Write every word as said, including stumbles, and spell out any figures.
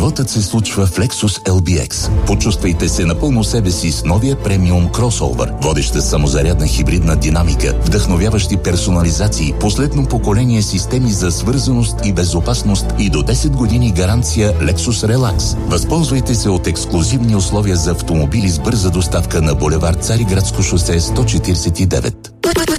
Животът се случва в Lexus Ел Би Екс. Почувствайте се напълно себе си с новия премиум кросовър. Водеща самозарядна хибридна динамика, вдъхновяващи персонализации, последно поколение системи за свързаност и безопасност и до десет години гаранция Lexus Relax. Възползвайте се от ексклузивни условия за автомобили с бърза доставка на булевард Цариградско шосе сто четиридесет и девет.